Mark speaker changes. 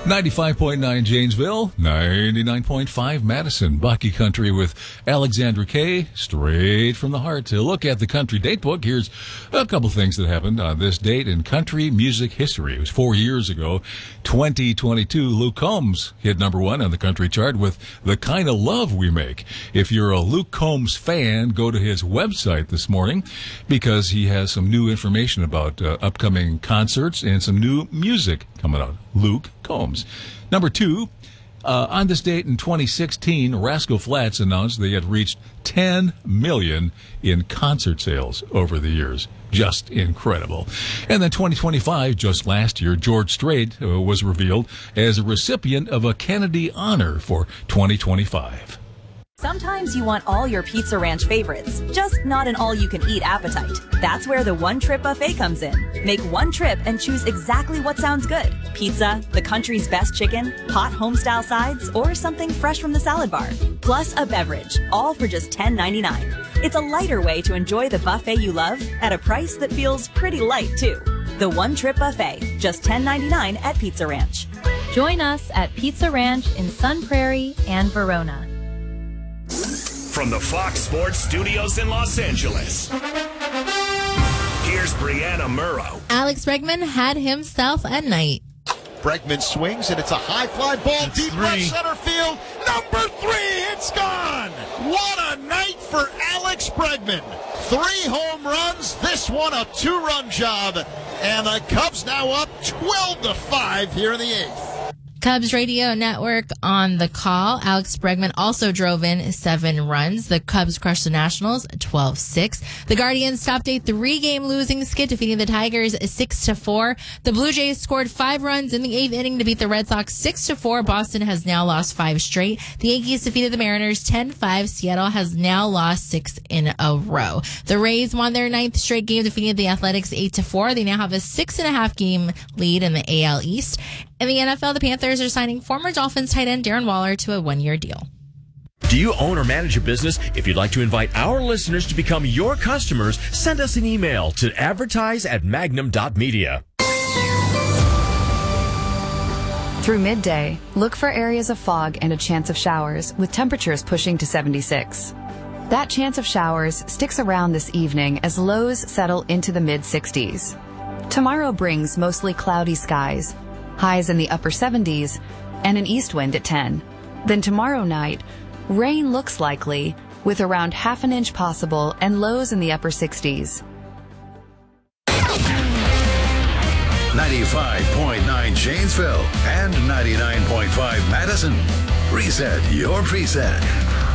Speaker 1: 95.9 Janesville, 99.5 Madison. Bucky Country with Alexandra Kay, straight from the heart. To look at the country date book, here's a couple things that happened on this date in country music history. It was 4 years ago, 2022. Luke Combs hit number one on the country chart with The Kind of Love We Make. If you're a Luke Combs fan, go to his website this morning because he has some new information about upcoming concerts and some new music coming out. Luke Combs. Number two, on this date in 2016, Rascal Flatts announced they had reached 10 million in concert sales over the years. Just incredible. And then 2025, just last year, George Strait was revealed as a recipient of a Kennedy Honor for 2025.
Speaker 2: Sometimes you want all your Pizza Ranch favorites, just not an all-you-can-eat appetite. That's where the One Trip Buffet comes in. Make one trip and choose exactly what sounds good. Pizza, the country's best chicken, hot home-style sides, or something fresh from the salad bar. Plus a beverage, all for just $10.99. It's a lighter way to enjoy the buffet you love at a price that feels pretty light, too. The One Trip Buffet, just $10.99 at Pizza Ranch.
Speaker 3: Join us at Pizza Ranch in Sun Prairie and Verona.
Speaker 4: From the Fox Sports Studios in Los Angeles, here's Brianna Murrow.
Speaker 5: Alex Bregman had himself a night.
Speaker 6: Bregman swings, and it's a high fly ball deep left center field. Number 3, it's gone. What a night for Alex Bregman. 3 home runs, this one a 2-run job, and the Cubs now up 12-5 here in the 8th.
Speaker 5: Cubs radio network on the call. Alex Bregman also drove in 7 runs. The Cubs crushed the Nationals 12-6. The Guardians topped a 3-game losing skid, defeating the Tigers 6-4. The Blue Jays scored 5 runs in the 8th inning to beat the Red Sox 6-4. Boston has now lost 5 straight. The Yankees defeated the Mariners 10-5. Seattle has now lost 6 in a row. The Rays won their 9th straight game, defeating the Athletics 8-4. They now have a 6.5 game lead in the AL East. In the NFL, the Panthers are signing former Dolphins tight end Darren Waller to a 1-year deal.
Speaker 7: Do you own or manage a business? If you'd like to invite our listeners to become your customers, send us an email to advertise@magnum.media.
Speaker 8: Through midday, look for areas of fog and a chance of showers with temperatures pushing to 76. That chance of showers sticks around this evening as lows settle into the mid-60s. Tomorrow brings mostly cloudy skies, highs in the upper 70s, and an east wind at 10. Then tomorrow night, rain looks likely, with around half an inch possible and lows in the upper 60s.
Speaker 9: 95.9 Janesville and 99.5 Madison. Reset your preset.